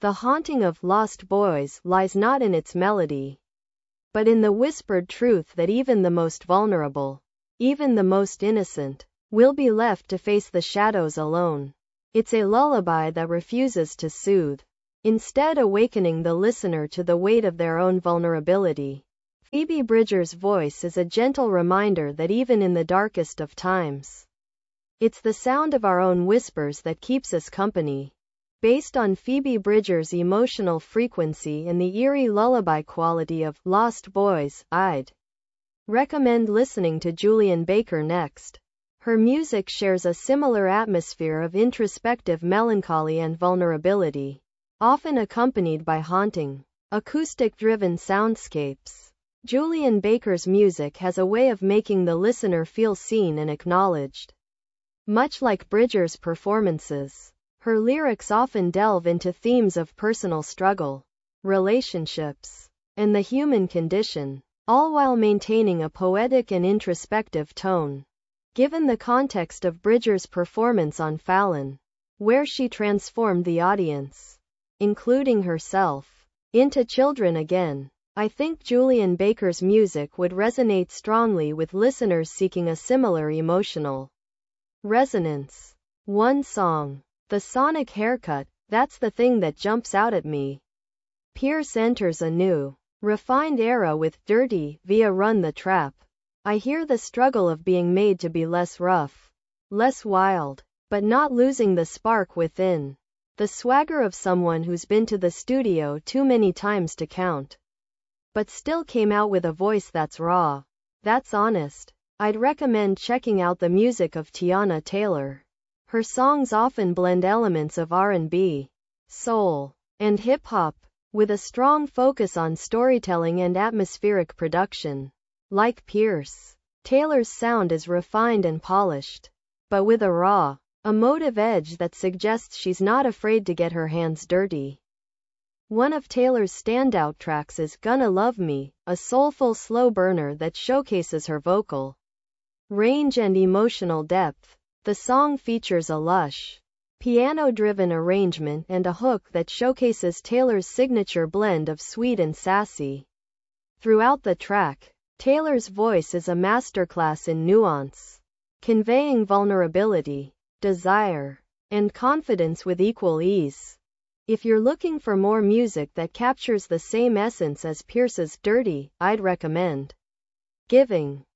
The haunting of Lost Boys lies not in its melody, but in the whispered truth that even the most vulnerable, even the most innocent, will be left to face the shadows alone. It's a lullaby that refuses to soothe, instead awakening the listener to the weight of their own vulnerability. Phoebe Bridgers' voice is a gentle reminder that even in the darkest of times, it's the sound of our own whispers that keeps us company. Based on Phoebe Bridgers' emotional frequency and the eerie lullaby quality of Lost Boys, I'd recommend listening to Julien Baker next. Her music shares a similar atmosphere of introspective melancholy and vulnerability, often accompanied by haunting, acoustic-driven soundscapes. Julien Baker's music has a way of making the listener feel seen and acknowledged. Much like Bridgers' performances, her lyrics often delve into themes of personal struggle, relationships, and the human condition, all while maintaining a poetic and introspective tone. Given the context of Bridgers' performance on Fallon, where she transformed the audience, including herself, into children again, I think Julien Baker's music would resonate strongly with listeners seeking a similar emotional resonance. One song, The Sonic Haircut, that's the thing that jumps out at me. Pierce enters a new, refined era with Dirty via Run the Trap. I hear the struggle of being made to be less rough, less wild, but not losing the spark within. The swagger of someone who's been to the studio too many times to count, but still came out with a voice that's raw, that's honest. I'd recommend checking out the music of Teyana Taylor. Her songs often blend elements of R&B, soul, and hip-hop, with a strong focus on storytelling and atmospheric production. Like Pierce, Taylor's sound is refined and polished, but with a raw, emotive edge that suggests she's not afraid to get her hands dirty. One of Taylor's standout tracks is Gonna Love Me, a soulful slow burner that showcases her vocal range and emotional depth. The song features a lush, piano-driven arrangement and a hook that showcases Taylor's signature blend of sweet and sassy. Throughout the track, Taylor's voice is a masterclass in nuance, conveying vulnerability, desire, and confidence with equal ease. If you're looking for more music that captures the same essence as Pierce's Dirty, I'd recommend giving